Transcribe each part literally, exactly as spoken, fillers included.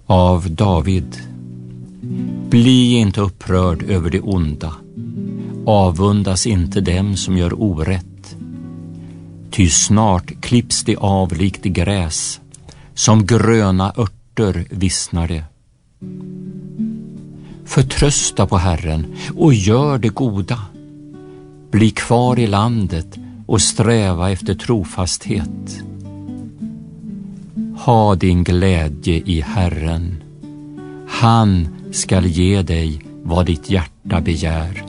Av David. Bli inte upprörd över det onda. Avundas inte dem som gör orätt. Ty snart klipps det av likt gräs, som gröna örter vissnar det. Förtrösta på Herren och gör det goda. Bli kvar i landet och sträva efter trofasthet. Ha din glädje i Herren. Han skall ge dig vad ditt hjärta begär.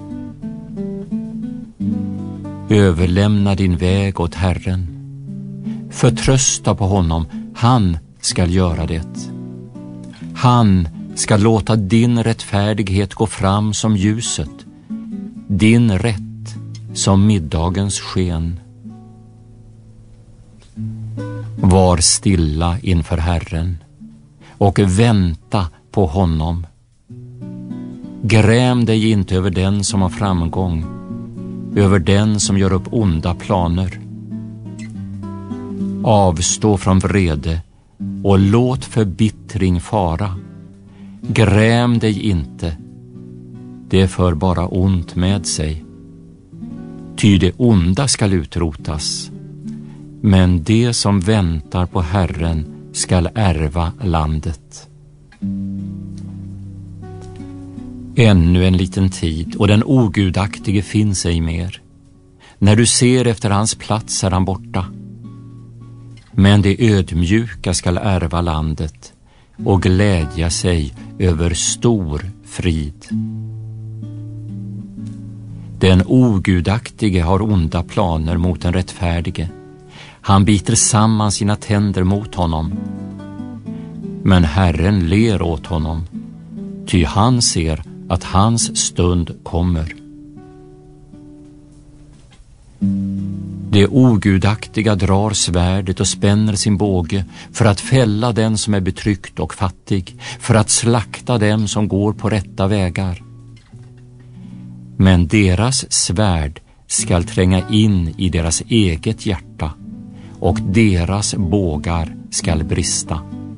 Överlämna din väg åt Herren. Förtrösta på honom, han skall göra det. Han ska låta din rättfärdighet gå fram som ljuset, din rätt som middagens sken. Var stilla inför Herren och vänta på honom. Gräm dig inte över den som har framgång, över den som gör upp onda planer. Avstå från vrede och låt förbittring fara. Gräm dig inte, det för bara ont med sig. Ty det onda skall utrotas, men det som väntar på Herren skall ärva landet. Ännu en liten tid, och den ogudaktige finns ej mer. När du ser efter hans plats är han borta. Men det ödmjuka skall ärva landet och glädja sig över stor frid. Den ogudaktige har onda planer mot den rättfärdige. Han biter samman sina tänder mot honom. Men Herren ler åt honom, ty han ser att hans stund kommer. Det ogudaktiga drar svärdet och spänner sin båge för att fälla den som är betryckt och fattig, för att slakta dem som går på rätta vägar. Men deras svärd skall tränga in i deras eget hjärta, och deras bågar skall brista.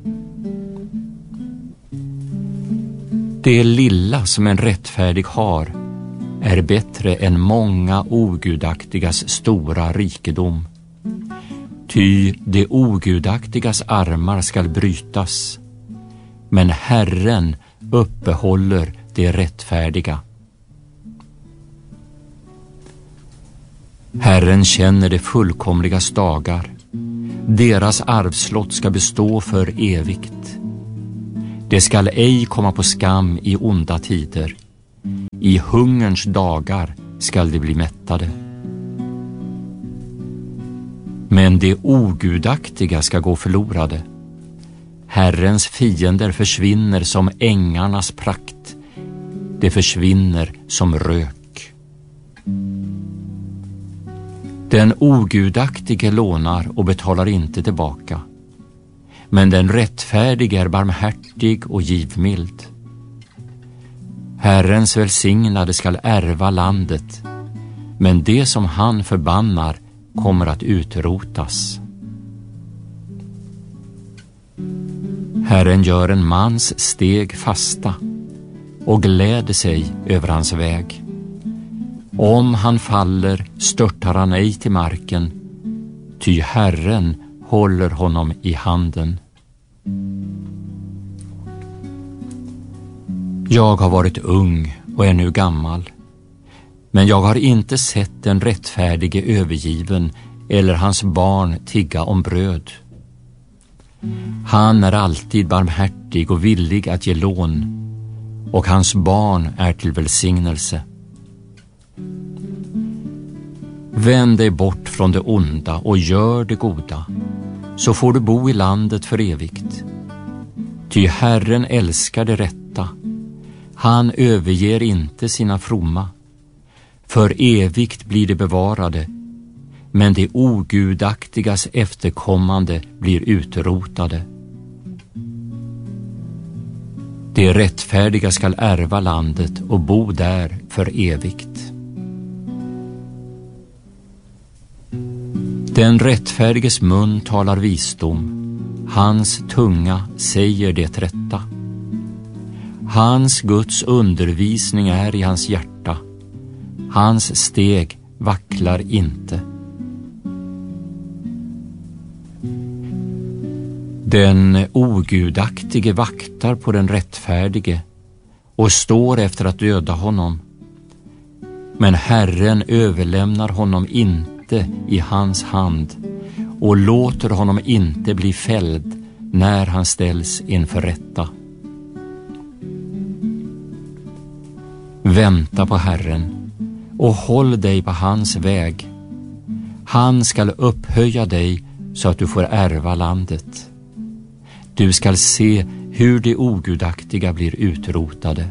Det lilla som en rättfärdig har är bättre än många ogudaktigas stora rikedom. Ty det ogudaktigas armar skall brytas, men Herren uppehåller det rättfärdiga. Herren känner det fullkomligas dagar. Deras arvslott ska bestå för evigt. Det skall ej komma på skam i onda tider. I hungerns dagar skall de bli mättade. Men de ogudaktiga ska gå förlorade. Herrens fiender försvinner som ängarnas prakt. Det försvinner som rök. Den ogudaktige lånar och betalar inte tillbaka. Men den rättfärdige är barmhärtig och givmild. Herrens välsignade skall ärva landet, men det som han förbannar kommer att utrotas. Herren gör en mans steg fasta och gläder sig över hans väg. Om han faller störtar han ej till marken, ty Herren håller honom i handen. Jag har varit ung och är nu gammal, men jag har inte sett den rättfärdige övergiven eller hans barn tigga om bröd. Han är alltid barmhärtig och villig att ge lån, och hans barn är till välsignelse. Vänd dig bort från det onda och gör det goda, så får du bo i landet för evigt. Ty Herren älskar det rätta. Han överger inte sina fromma. För evigt blir det bevarade, men det ogudaktigas efterkommande blir utrotade. Det rättfärdiga skall ärva landet och bo där för evigt. Den rättfärdiges mun talar visdom. Hans tunga säger det rätta. Hans Guds undervisning är i hans hjärta. Hans steg vacklar inte. Den ogudaktige vaktar på den rättfärdige och står efter att döda honom. Men Herren överlämnar honom inte i hans hand och låter honom inte bli fälld när han ställs inför rätta. Vänta på Herren och håll dig på hans väg. Han skall upphöja dig så att du får ärva landet. Du skall se hur de ogudaktiga blir utrotade.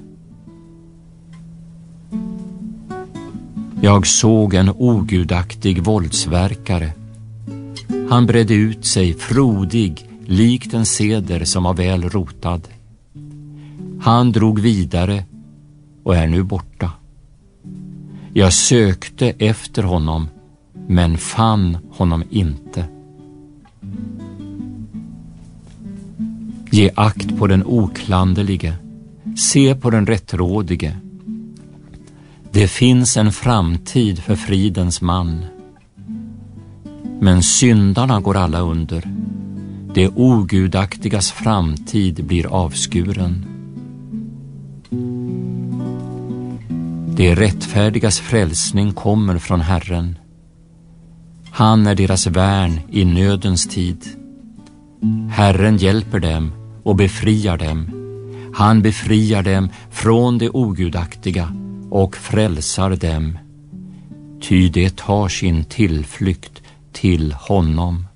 Jag såg en ogudaktig våldsverkare. Han bredde ut sig frodig, likt en ceder som var väl rotad. Han drog vidare och är nu borta. Jag sökte efter honom, men fann honom inte. Ge akt på den oklanderlige, se på den rättrådige. Det finns en framtid för fridens man. Men syndarna går alla under. Det ogudaktigas framtid blir avskuren. Det rättfärdigas frälsning kommer från Herren. Han är deras värn i nödens tid. Herren hjälper dem och befriar dem. Han befriar dem från det ogudaktiga och frälsar dem. Ty det tar sin tillflykt till honom.